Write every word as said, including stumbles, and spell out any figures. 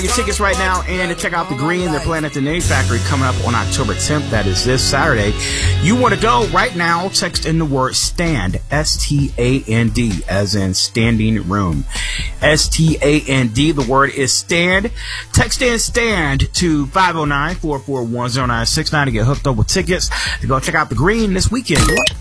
Your tickets right now and to check out the Green. They're playing at the Name Factory coming up on October tenth. That is this Saturday. You want to go right now, text in the word STAND, S T A N D, as in standing room. S T A N D, the word is STAND. Text in STAND to five oh nine, four four one, oh nine six nine to get hooked up with tickets to go check out the Green this weekend.